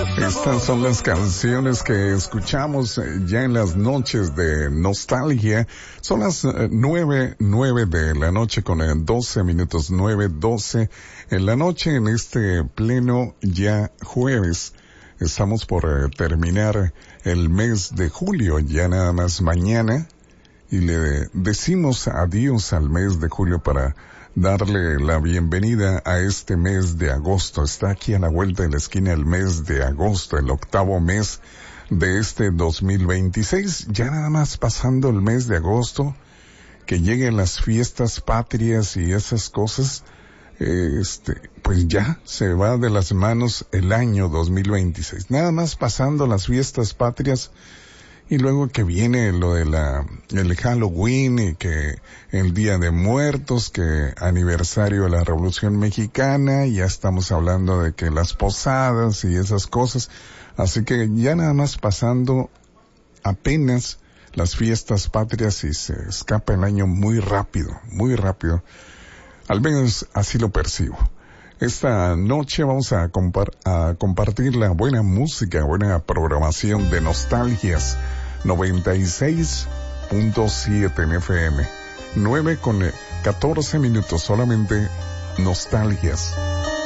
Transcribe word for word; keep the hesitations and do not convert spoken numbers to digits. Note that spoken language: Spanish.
Estas son las canciones que escuchamos ya en las noches de nostalgia. Son las nueve, nueve de la noche con doce minutos, nueve, doce en la noche en este pleno ya jueves. Estamos por terminar el mes de julio, ya nada más mañana, y le decimos adiós al mes de julio para darle la bienvenida a este mes de agosto. Está aquí a la vuelta de la esquina el mes de agosto, el octavo mes de este dos mil veintiséis. Ya nada más pasando el mes de agosto, que lleguen las fiestas patrias y esas cosas, eh, este, pues ya se va de las manos el año dos mil veintiséis. Nada más pasando las fiestas patrias. Y luego que viene lo de la, el Halloween y que el Día de Muertos, que aniversario de la Revolución Mexicana, ya estamos hablando de que las posadas y esas cosas. Así que ya nada más pasando apenas las fiestas patrias y se escapa el año muy rápido, muy rápido. Al menos así lo percibo. Esta noche vamos a, compar- a compartir la buena música, buena programación de nostalgias. noventa y seis punto siete en F M. nueve con catorce minutos, solamente nostalgias.